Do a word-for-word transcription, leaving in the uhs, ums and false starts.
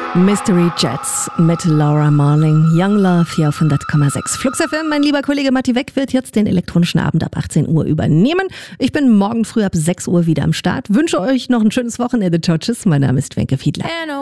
Mystery Jets mit Laura Marling, Young Love hier auf hundert Komma sechs. Flux F M, mein lieber Kollege Matti Weck wird jetzt den elektronischen Abend ab achtzehn Uhr übernehmen. Ich bin morgen früh ab sechs Uhr wieder am Start. Wünsche euch noch ein schönes Wochenende. Ciao, tschüss. Mein Name ist Wenke Fiedler.